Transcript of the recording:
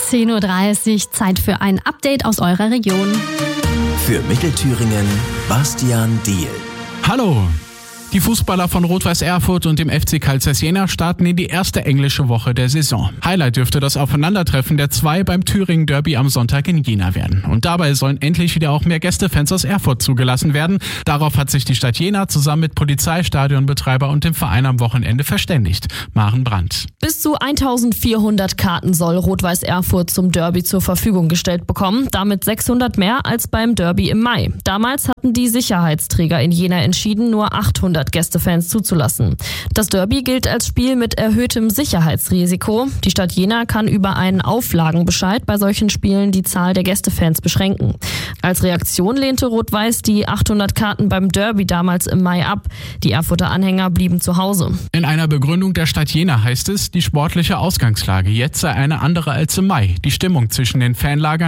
10:30 Uhr, Zeit für ein Update aus eurer Region. Für Mittelthüringen, Bastian Diehl. Hallo! Die Fußballer von Rot-Weiß Erfurt und dem FC Carl Zeiss Jena starten in die erste englische Woche der Saison. Highlight dürfte das Aufeinandertreffen der zwei beim Thüringen Derby am Sonntag in Jena werden. Und dabei sollen endlich wieder auch mehr Gästefans aus Erfurt zugelassen werden. Darauf hat sich die Stadt Jena zusammen mit Polizei, Stadionbetreiber und dem Verein am Wochenende verständigt. Maren Brandt. Bis zu 1400 Karten soll Rot-Weiß Erfurt zum Derby zur Verfügung gestellt bekommen. Damit 600 mehr als beim Derby im Mai. Damals hatten die Sicherheitsträger in Jena entschieden, nur 800 Gästefans zuzulassen. Das Derby gilt als Spiel mit erhöhtem Sicherheitsrisiko. Die Stadt Jena kann über einen Auflagenbescheid bei solchen Spielen die Zahl der Gästefans beschränken. Als Reaktion lehnte Rot-Weiß die 800 Karten beim Derby damals im Mai ab. Die Erfurter Anhänger blieben zu Hause. In einer Begründung der Stadt Jena heißt es, die sportliche Ausgangslage jetzt sei eine andere als im Mai. Die Stimmung zwischen den Fanlagern